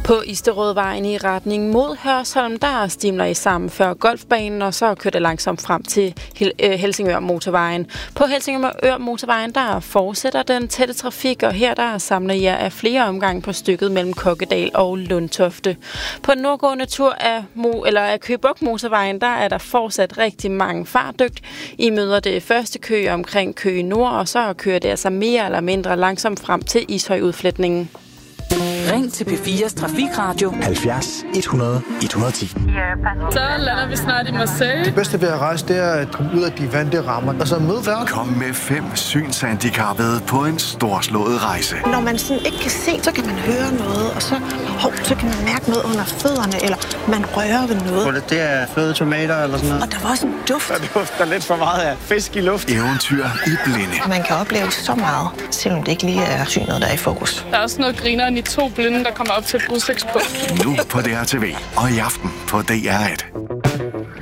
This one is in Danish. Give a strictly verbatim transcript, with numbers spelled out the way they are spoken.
På Isterødvejen i retning mod Hørsholm, der stimler I sammen før golfbanen, og så kører det langsomt frem til Helsingør Motorvejen. På Helsingør Motorvejen, der fortsætter den tætte trafik, og her der samler I af flere omgange på stykket mellem Kokkedal og Lundtofte. På den nordgående tur af, Mo- eller af Køge Bugt Motorvejen, der er der fortsat rigtig mange fartdygt. I møder det første kø omkring Køge Nord, og så kører det altså mere eller mindre langsomt frem til Ishøj-udfletningen. Ring til P fires Trafikradio halvfjerds et hundrede et hundrede og ti. Så lander vi snart i Marseille. Det bedste ved at rejse, det er at komme ud af de vante rammer, og så møde verden. Kom med fem synshandicappede på en storslået rejse. Når man sådan ikke kan se, så kan man høre noget, og så, hov, så kan man mærke noget under fødderne, eller man rører ved noget. Det er fløde tomater eller sådan noget. Og der var også en duft. Der dufter lidt for meget af fisk i luft. Eventyr i blinde. Man kan opleve så meget, selvom det ikke lige er synet, der er i fokus. Der er også noget grineren i to blinde, der kommer op til et udsigtspunkt. Nu på D R T V og i aften på D R et.